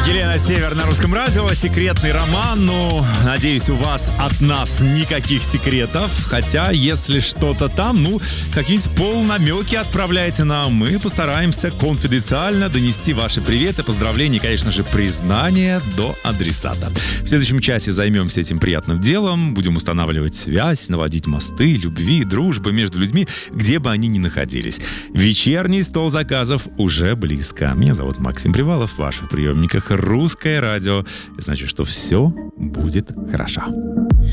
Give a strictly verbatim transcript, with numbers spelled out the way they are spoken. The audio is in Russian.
Елена Север на Русском радио. Секретный роман. Ну, надеюсь, у вас от нас никаких секретов. Хотя, если что-то там, ну, какие-нибудь полнамеки отправляйте нам. Мы постараемся конфиденциально донести ваши приветы, поздравления и, конечно же, признания до адресата. В следующем часе займемся этим приятным делом. Будем устанавливать связь, наводить мосты любви, дружбы между людьми, где бы они ни находились. Вечерний стол заказов уже близко. Меня зовут Максим Привалов. В ваших приемниках Русское радио. Значит, что все будет хорошо.